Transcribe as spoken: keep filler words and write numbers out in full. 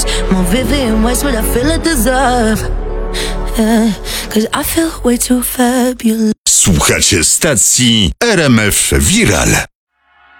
close. More Vivian Westwood, I feel I deserve. Yeah, cause I feel way too fabulous. Słuchacie stacji R M F Viral.